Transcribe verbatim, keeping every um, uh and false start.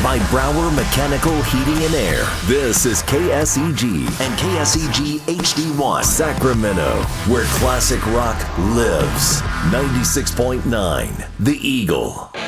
by Brower Mechanical Heating and Air. This is K S E G and K S E G H D one, Sacramento, where classic rock lives. ninety-six point nine, The Eagle.